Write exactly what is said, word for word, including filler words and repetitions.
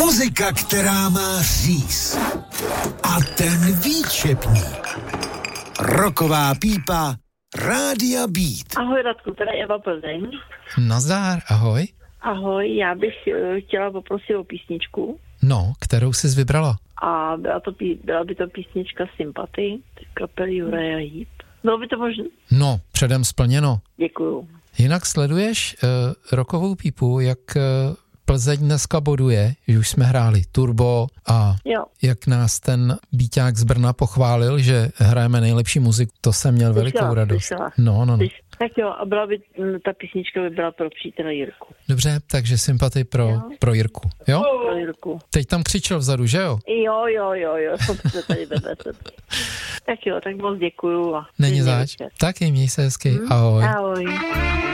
Muzika, která má říz. A ten výčepník. Rocková pípa Rádia Beat. Ahoj Radku, tady Eva Plzeň. Nazdar, ahoj. Ahoj, já bych uh, chtěla poprosit o písničku. No, kterou jsi vybrala? A byla, to, byla by to písnička Sympathy, kapely Uriah Heep. Bylo by to možné? No, předem splněno. Děkuju. Jinak sleduješ uh, rockovou pípu, jak uh, Plzeň dneska boduje, že už jsme hráli Turbo a jo. Jak nás ten Bíťák z Brna pochválil, že hrajeme nejlepší muziku, to jsem měl Slyšela, velikou radost. Slyšela. No, no, no. Tak jo, a byla by, ta písnička by byla pro přítele Jirku. Dobře, takže sympatii pro, pro Jirku, jo? Pro Jirku. Teď tam křičel vzadu, že jo? Jo, jo, jo, jo, jsme tady vedle sebe. Tak jo, tak moc děkuju. A není zač. Taky měj se hezky, hmm, ahoj. Ahoj.